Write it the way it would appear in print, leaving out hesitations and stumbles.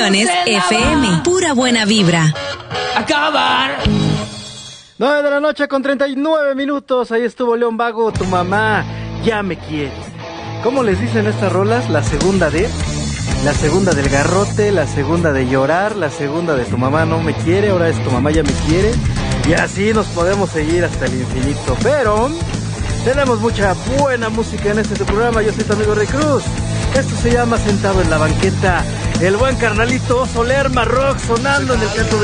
Estaciones FM. Pura buena vibra. Acabar. 9 de la noche con 39 minutos. Ahí estuvo León Vago, tu mamá ya me quiere. ¿Cómo les dicen estas rolas? La segunda del garrote, la segunda de llorar, la segunda de tu mamá no me quiere, ahora es tu mamá ya me quiere. Y así nos podemos seguir hasta el infinito. Pero tenemos mucha buena música en este programa. Yo soy tu amigo Rey Cruz. Esto se llama Sentado en la Banqueta. El buen carnalito Oso Lerma Rock sonando en el canto de